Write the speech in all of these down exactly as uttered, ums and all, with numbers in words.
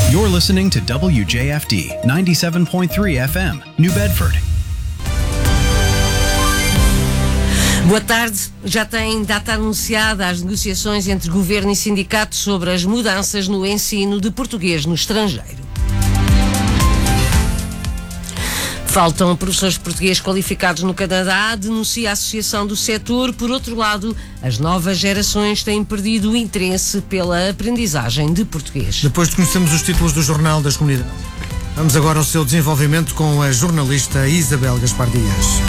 You're listening to W J F D ninety-seven point three F M, New Bedford. Boa tarde. Já tem data anunciada as negociações entre governo e sindicatos sobre as mudanças no ensino de português no estrangeiro. Faltam professores de português qualificados no Canadá, denuncia a Associação do Setor. Por outro lado, as novas gerações têm perdido o interesse pela aprendizagem de português. Depois de conhecermos os títulos do Jornal das Comunidades, vamos agora ao seu desenvolvimento com a jornalista Isabel Gaspar Dias.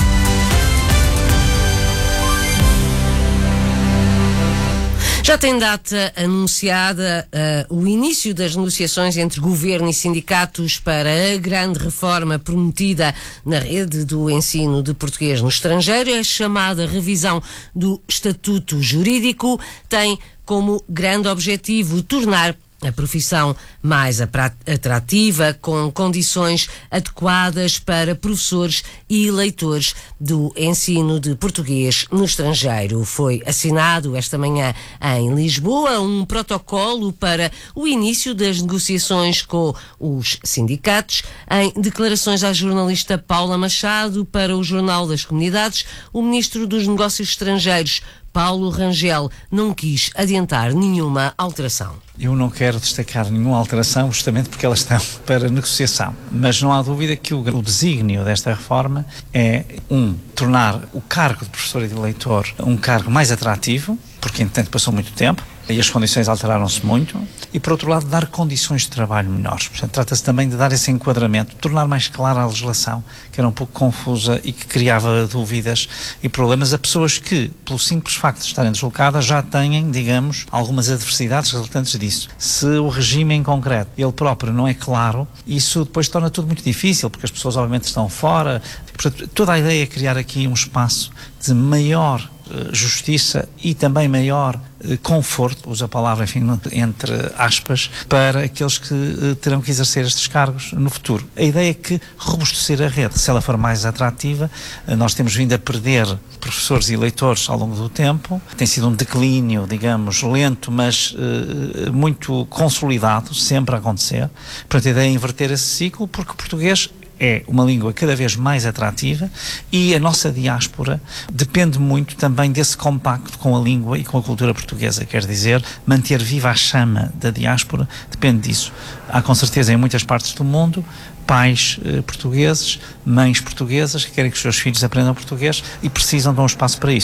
Já tem data anunciada uh, o início das negociações entre governo e sindicatos para a grande reforma prometida na rede do ensino de português no estrangeiro. A chamada revisão do Estatuto Jurídico tem como grande objetivo tornar a profissão mais atrativa, com condições adequadas para professores e leitores do ensino de português no estrangeiro. Foi assinado esta manhã em Lisboa um protocolo para o início das negociações com os sindicatos. Em declarações à jornalista Paula Machado para o Jornal das Comunidades, o Ministro dos Negócios Estrangeiros, Paulo Rangel, não quis adiantar nenhuma alteração. Eu não quero destacar nenhuma alteração, justamente porque elas estão para negociação. Mas não há dúvida que o, o desígnio desta reforma é, um, tornar o cargo de professor e de leitor um cargo mais atrativo, porque, entretanto, passou muito tempo e as condições alteraram-se muito, e, por outro lado, dar condições de trabalho melhores. Portanto, trata-se também de dar esse enquadramento, tornar mais clara a legislação, que era um pouco confusa e que criava dúvidas e problemas a pessoas que, pelo simples facto de estarem deslocadas, já têm, digamos, algumas adversidades resultantes disso. Se o regime em concreto, ele próprio, não é claro, isso depois torna tudo muito difícil, porque as pessoas, obviamente, estão fora. Portanto, toda a ideia é criar aqui um espaço de maior justiça e também maior eh, conforto, usa a palavra, enfim, entre aspas, para aqueles que eh, terão que exercer estes cargos no futuro. A ideia é que robustecer a rede, se ela for mais atrativa, eh, nós temos vindo a perder professores e leitores ao longo do tempo, tem sido um declínio, digamos, lento, mas eh, muito consolidado, sempre a acontecer. Portanto, a ideia é inverter esse ciclo, porque o português é uma língua cada vez mais atrativa e a nossa diáspora depende muito também desse compacto com a língua e com a cultura portuguesa. Quer dizer, manter viva a chama da diáspora depende disso. Há com certeza em muitas partes do mundo pais eh, portugueses, mães portuguesas que querem que os seus filhos aprendam português e precisam de um espaço para isso.